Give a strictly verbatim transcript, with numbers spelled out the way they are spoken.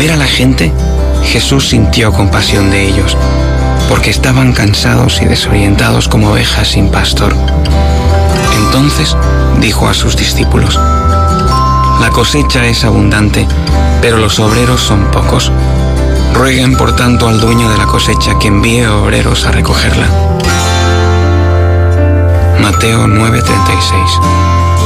ver a la gente, Jesús sintió compasión de ellos, porque estaban cansados y desorientados como ovejas sin pastor. Entonces dijo a sus discípulos: la cosecha es abundante, pero los obreros son pocos. Rueguen por tanto al dueño de la cosecha que envíe obreros a recogerla. Mateo nueve treinta y seis.